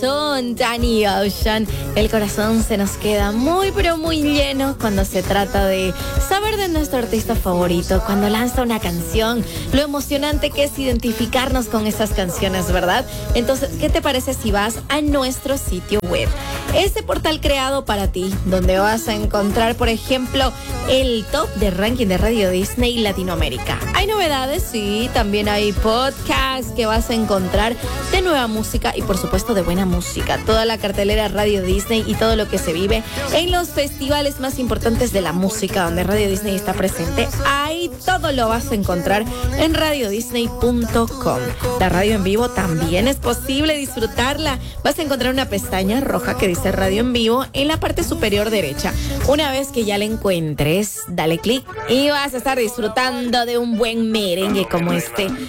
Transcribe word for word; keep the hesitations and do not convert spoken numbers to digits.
corazón, Danny Ocean. El corazón se nos queda muy, pero muy lleno cuando se trata de saber de nuestro artista favorito, cuando lanza una canción, lo emocionante que es identificarnos con esas canciones, ¿verdad? Entonces, ¿qué te parece si vas a nuestro sitio web? Este portal creado para ti, donde vas a encontrar, por ejemplo, el top de ranking de Radio Disney Latinoamérica. Hay novedades, sí, también hay podcasts que vas a encontrar de nueva música y, por supuesto, de buena música. Toda la cartelera Radio Disney y todo lo que se vive en los festivales más importantes de la música, donde Radio Disney está presente. Ahí todo lo vas a encontrar en radio disney punto com. La radio en vivo también es posible disfrutarla. Vas a encontrar una pestaña roja que dice Radio en Vivo en la parte superior derecha. Una vez que ya la encuentres, dale clic y vas a estar disfrutando de un buen merengue como este.